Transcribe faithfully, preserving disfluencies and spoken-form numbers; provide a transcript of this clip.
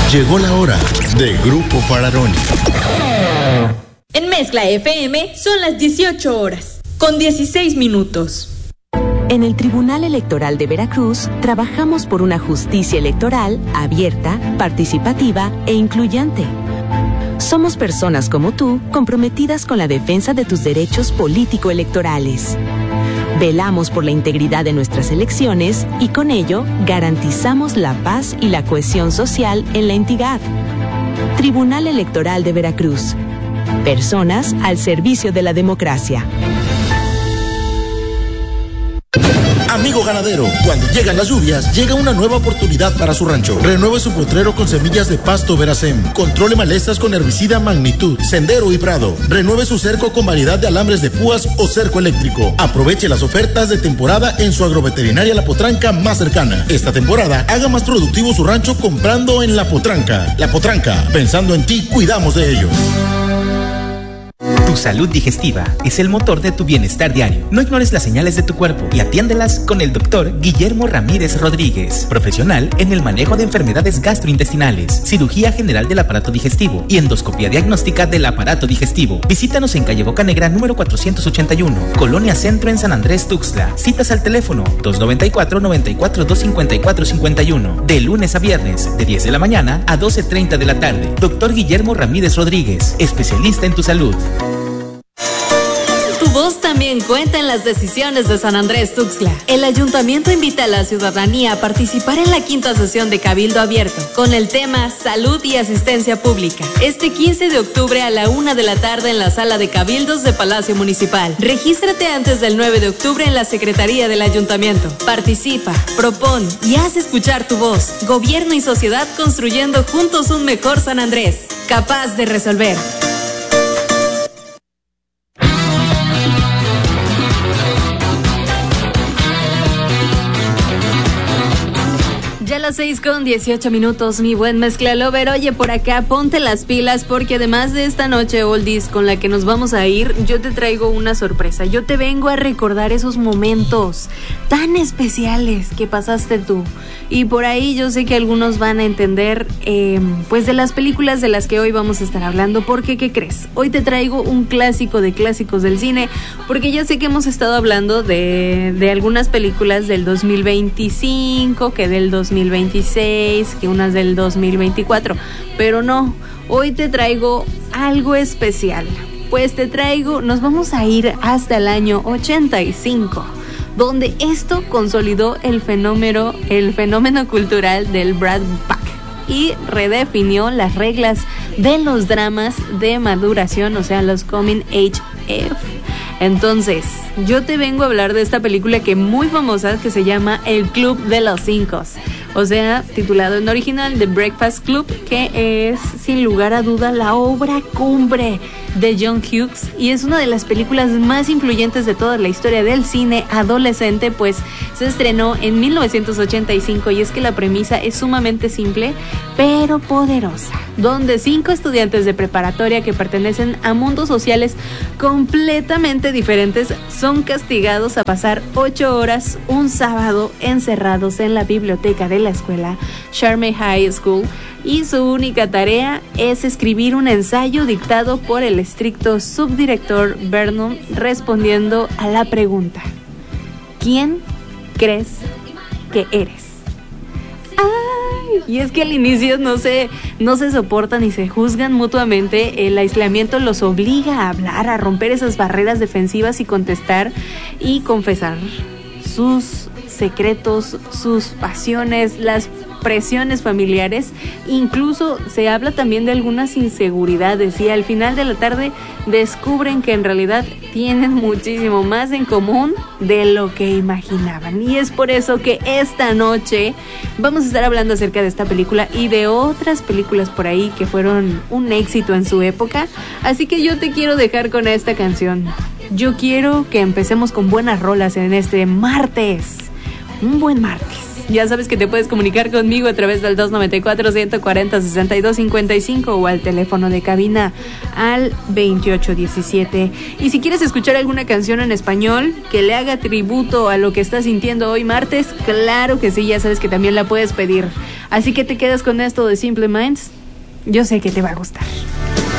Llegó la hora de Grupo Fararoni. En Mezcla F M son las dieciocho horas, con dieciséis minutos. En el Tribunal Electoral de Veracruz trabajamos por una justicia electoral abierta, participativa e incluyente. Somos personas como tú, comprometidas con la defensa de tus derechos político-electorales. Velamos por la integridad de nuestras elecciones y con ello garantizamos la paz y la cohesión social en la entidad. Tribunal Electoral de Veracruz. Personas al servicio de la democracia. Amigo ganadero, cuando llegan las lluvias, llega una nueva oportunidad para su rancho. Renueve su potrero con semillas de pasto Veracem. Controle malezas con herbicida Magnitud, Sendero y Prado. Renueve su cerco con variedad de alambres de púas o cerco eléctrico. Aproveche las ofertas de temporada en su agroveterinaria La Potranca más cercana. Esta temporada, haga más productivo su rancho comprando en La Potranca. La Potranca, pensando en ti, cuidamos de ellos. Tu salud digestiva es el motor de tu bienestar diario. No ignores las señales de tu cuerpo y atiéndelas con el doctor Guillermo Ramírez Rodríguez, profesional en el manejo de enfermedades gastrointestinales, cirugía general del aparato digestivo y endoscopia diagnóstica del aparato digestivo. Visítanos en calle Bocanegra número cuatrocientos ochenta y uno, Colonia Centro en San Andrés Tuxtla. Citas al teléfono dos noventa y cuatro, noventa y cuatro, dos cincuenta y cuatro cincuenta y uno, de lunes a viernes, de diez de la mañana a doce treinta de la tarde. Doctor Guillermo Ramírez Rodríguez, especialista en tu salud. Tu voz también cuenta en las decisiones de San Andrés Tuxtla. El ayuntamiento invita a la ciudadanía a participar en la quinta sesión de Cabildo Abierto con el tema Salud y Asistencia Pública. Este quince de octubre a la una de la tarde en la sala de Cabildos de Palacio Municipal. Regístrate antes del nueve de octubre en la Secretaría del Ayuntamiento. Participa, propón y haz escuchar tu voz. Gobierno y sociedad construyendo juntos un mejor San Andrés, capaz de resolver. Ya las seis con dieciocho minutos, mi buen Mezcla Lover. Oye, por acá ponte las pilas porque además de esta noche oldies con la que nos vamos a ir, yo te traigo una sorpresa. Yo te vengo a recordar esos momentos tan especiales que pasaste tú. Y por ahí yo sé que algunos van a entender eh, pues de las películas de las que hoy vamos a estar hablando. Porque, ¿qué crees? Hoy te traigo un clásico de clásicos del cine, porque ya sé que hemos estado hablando de, de algunas películas del dos mil veinticinco, que del dos mil veintiséis, que unas del dos mil veinticuatro, pero no, hoy te traigo algo especial. Pues te traigo, nos vamos a ir hasta el año ochenta y cinco, donde esto consolidó el fenómeno, el fenómeno cultural del Brat Pack y redefinió las reglas de los dramas de maduración, o sea, los Coming Age F. Entonces, yo te vengo a hablar de esta película que muy famosa, que se llama El Club de los Cinco, o sea, titulado en original The Breakfast Club, que es sin lugar a duda la obra cumbre de John Hughes y es una de las películas más influyentes de toda la historia del cine adolescente, pues se estrenó en mil novecientos ochenta y cinco y es que la premisa es sumamente simple pero poderosa, donde cinco estudiantes de preparatoria que pertenecen a mundos sociales completamente diferentes son castigados a pasar ocho horas un sábado encerrados en la biblioteca de la escuela Charme High School, y su única tarea es escribir un ensayo dictado por el estricto subdirector Vernon, respondiendo a la pregunta: ¿quién crees que eres? Ay, y es que al inicio no se, no se soportan y se juzgan mutuamente. El aislamiento los obliga a hablar, a romper esas barreras defensivas y contestar y confesar sus secretos, sus pasiones, las presiones familiares. Incluso se habla también de algunas inseguridades y al final de la tarde descubren que en realidad tienen muchísimo más en común de lo que imaginaban. Y es por eso que esta noche vamos a estar hablando acerca de esta película y de otras películas por ahí que fueron un éxito en su época. Así que yo te quiero dejar con esta canción. Yo quiero que empecemos con buenas rolas en este martes. Un buen martes. Ya sabes que te puedes comunicar conmigo a través del dos noventa y cuatro, ciento cuarenta, sesenta y dos cincuenta y cinco o al teléfono de cabina al veintiocho diecisiete. Y si quieres escuchar alguna canción en español que le haga tributo a lo que estás sintiendo hoy martes, claro que sí, ya sabes que también la puedes pedir. Así que te quedas con esto de Simple Minds. Yo sé que te va a gustar.